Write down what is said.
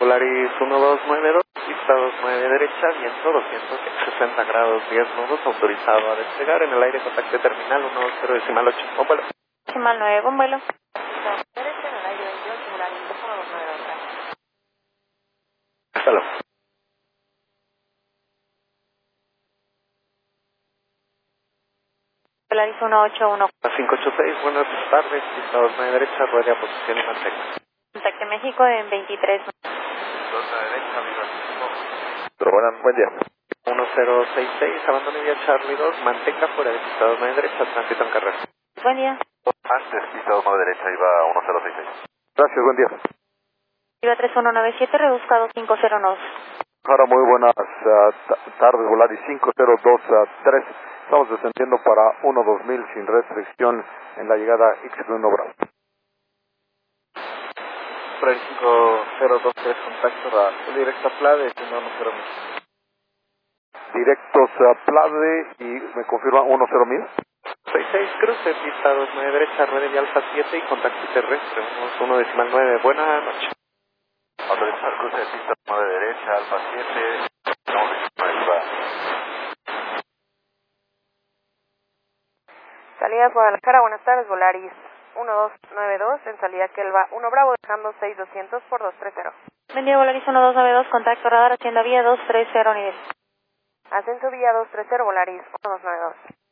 Polaris 1292, pista 29 derecha, viento 260 grados, 10 nudos, autorizado a despegar en el aire, contacto terminal 10.8, con vuelo. Decimal 9, con vuelo. Derecha en el aire 22, Polaris 1292. Hasta luego. Polaris 181. 586, buenas tardes, pista 29 derecha, rueda a posición y mantenga. Contacte México en 23. 2 a derecha, arriba. Pero bueno, buen día. 1066, abandone vía Charlie 2, mantenga fuera de pista 29 derecha, tránsito en carrera. Buen día. Antes, pista 29 derecha, iba 1066. Gracias, buen día. Iba 3197, reduzca 2509. Ahora muy buenas tardes, Volaris 502-3. Estamos descendiendo para 1-2000 sin restricción en la llegada X1 Bravo. Polaris 5023, contacto radar, directo a Plade, destino 10.000. Directos a Plade y me confirma 10.000. 66, cruce, pista 29 derecha, rueda de Alfa 7 y contacto terrestre, 1.9. Buenas noches. Autorizar cruce de pista 9 derecha, Alfa 7. Salida de Guadalajara, buenas tardes, Volaris 1292, en salida Kelva 1 Bravo, dejando 6200 por 230. Buen día, Volaris 1292, contacto radar, hacienda vía 230 nivel. Ascenso vía 230, Volaris 1292.